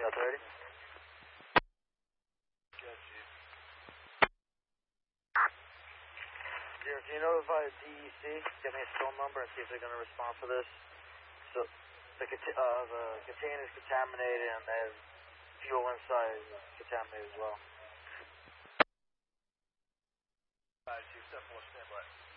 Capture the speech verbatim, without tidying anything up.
Delta thirty. Yes, Chief. Zero, can you notify the D E C? Get me a phone number and see if they're going to respond for this. So the, uh, the container is contaminated and there's fuel inside is contaminated as well. Alright, Chief, step four, stand by.